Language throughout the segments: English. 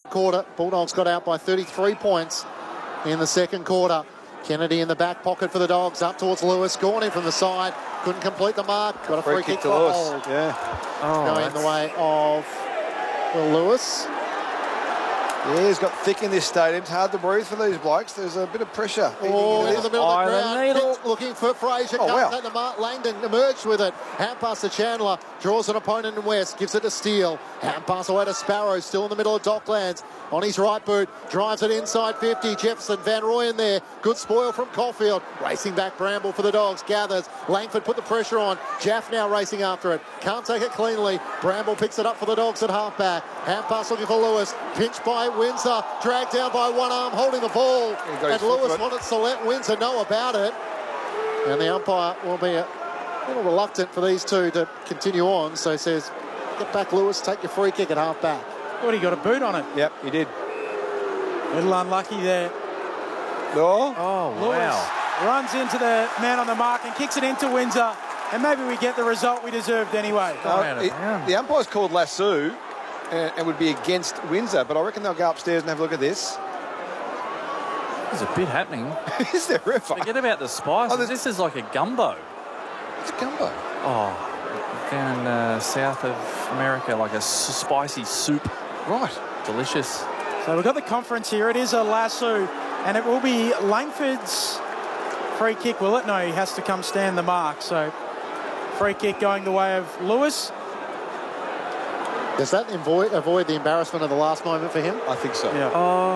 quarter. Bulldogs got out by 33 points in the second quarter. Kennedy in the back pocket for the Dogs, up towards Lewis. Gawny from the side, couldn't complete the mark. Got a free kick to for Lewis. hold. Yeah. Going in the way of Lewis. Yeah, he's got thick in this stadium. It's hard to breathe for these blokes. There's a bit of pressure. Into the middle of the ground. needle. Pitch looking for Fraser. Oh, wow. Take the mark. Langdon emerged with it. Hand pass to Chandler. Draws an opponent in West. Gives it to Steele. Hand pass away to Sparrow. Still in the middle of Docklands. On his right boot. Drives it inside 50. Jefferson. Van Rooyen there. Good spoil from Caulfield. Racing back Bramble for the Dogs. Gathers. Langford put the pressure on. Jaff now racing after it. Can't take it cleanly. Bramble picks it up for the Dogs at halfback. Hand pass looking for Lewis. Pinched by Windsor. Dragged down by one arm, holding the ball. And Lewis wanted to let Windsor know about it. And the umpire will be a little reluctant for these two to continue on. So he says, get back, Lewis, take your free kick at half-back. Thought he got a boot on it. Yep, he did. Little unlucky there. Oh, Lewis wow. runs into the man on the mark and kicks it into Windsor. And maybe we get the result we deserved anyway. The umpire's called lasso. And would be against Windsor, but I reckon they'll go upstairs and have a look at this. There's a bit happening. Is there ever? Forget about the spice. This is like a gumbo. It's a gumbo. Oh, down south of America, like a spicy soup. Right. Delicious. So we've got the conference here. It is a lasso, and it will be Langford's free kick, will it? No, he has to come stand the mark. So free kick going the way of Lewis. Does that avoid the embarrassment of the last moment for him? I think so. Yeah.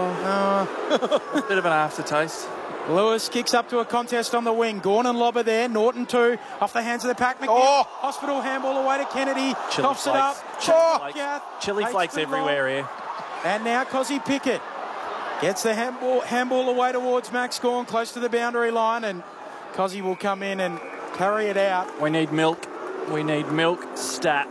Oh, bit of an aftertaste. Lewis kicks up to a contest on the wing. Gordon lobber there. Norton too. Off the hands of the pack. Oh. Hospital handball away to Kennedy. Chili Coughs flakes. it up. Chili flakes Hates the everywhere here. And now Cozzy Pickett gets the handball away towards Max Gawn, close to the boundary line, and Cozzy will come in and carry it out. We need milk. We need milk. Stat.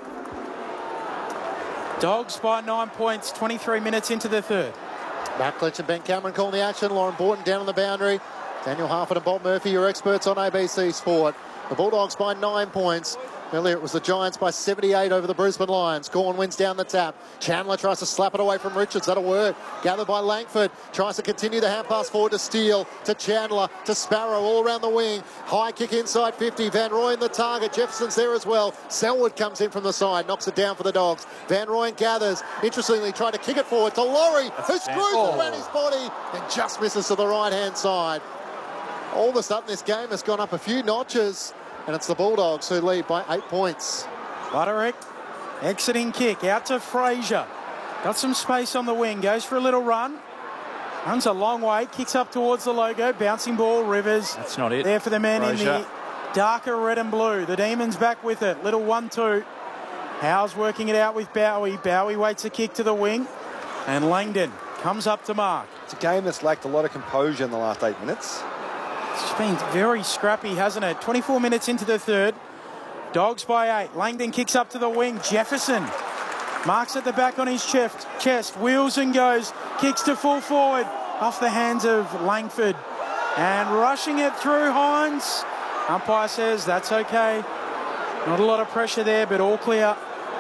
Dogs by 9 points, 23 minutes into the third. Backledge and Ben Cameron calling the action. Lauren Borton down on the boundary. Daniel Harford and Bob Murphy, your experts on ABC Sport. The Bulldogs by 9 points. Earlier it was the Giants by 78 over the Brisbane Lions. Gawn wins down the tap. Chandler tries to slap it away from Richards. That'll work. Gathered by Langford. Tries to continue the hand pass forward to Steele, to Chandler, to Sparrow, all around the wing. High kick inside 50. Van Rooyen the target. Jefferson's there as well. Selwood comes in from the side. Knocks it down for the Dogs. Van Rooyen gathers. Interestingly, tried to kick it forward to Laurie, who screws around his body and just misses to the right-hand side. All of a sudden, this game has gone up a few notches. And it's the Bulldogs who lead by 8 points. Butterick, exiting kick out to Fraser. Got some space on the wing, goes for a little run. Runs a long way, kicks up towards the logo. Bouncing ball, Rivers. That's not it. There for the man Fraser. in the darker red and blue. The Demons back with it. Little 1-2. Howes working it out with Bowie. Bowie waits a kick to the wing. And Langdon comes up to mark. It's a game that's lacked a lot of composure in the last 8 minutes. It's been very scrappy, hasn't it? 24 minutes into the third. Dogs by 8. Langdon kicks up to the wing. Jefferson marks at the back on his chest. Wheels and goes. Kicks to full forward. Off the hands of Langford. And rushing it through Hines. Umpire says that's okay. Not a lot of pressure there, but all clear.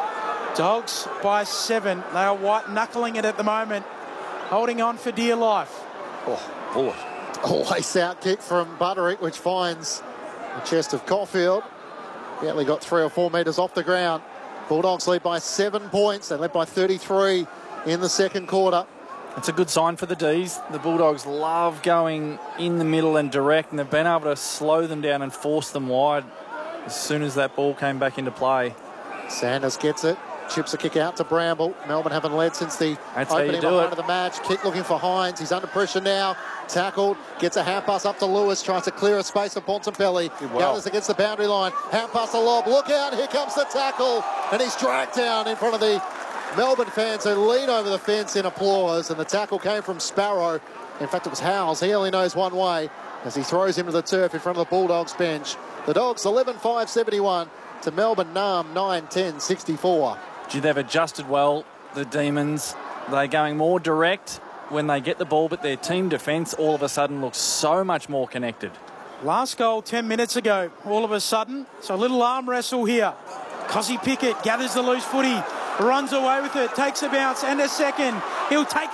Dogs by 7. They are white knuckling it at the moment. Holding on for dear life. Oh, bullet. A lace-out kick from Butterick, which finds the chest of Caulfield. He only got 3 or 4 metres off the ground. Bulldogs lead by 7 points. They led by 33 in the second quarter. It's a good sign for the D's. The Bulldogs love going in the middle and direct, and they've been able to slow them down and force them wide as soon as that ball came back into play. Sanders gets it. Chips a kick out to Bramble. Melbourne haven't led since the opening behind of the match. Kick looking for Hines. He's under pressure now. Tackled. Gets a hand pass up to Lewis. Tries to clear a space for Bontempelli. Gathers against the boundary line. Hand pass to Lobb. Look out. Here comes the tackle. And he's dragged down in front of the Melbourne fans who lean over the fence in applause. And the tackle came from Sparrow. In fact, it was Howes. He only knows one way as he throws him to the turf in front of the Bulldogs bench. The Dogs 11-5-71 to Melbourne Nam 9-10-64. Gee, they've adjusted well, the Demons. They're going more direct when they get the ball, but their team defence all of a sudden looks so much more connected. Last goal 10 minutes ago, all of a sudden. So a little arm wrestle here. Cozzy Pickett gathers the loose footy, runs away with it, takes a bounce and a second. He'll take it.